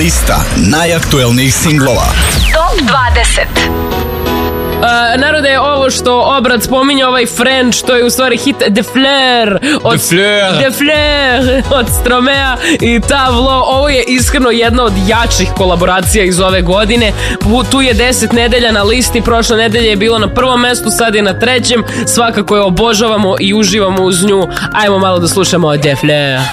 Lista najaktuelnijih singlova. Top 20. Narode, ovo što Obrad spominje, ovaj French, to je u stvari hit De Fleur od Stromea i Tavlo. Ovo je iskreno jedna od jačih kolaboracija iz ove godine. Tu je 10 nedelja na listi, prošle nedelje je bilo na prvom mestu, sad je na trećem. Svakako je obožavamo i uživamo uz nju. Ajmo malo da slušamo De Fleur.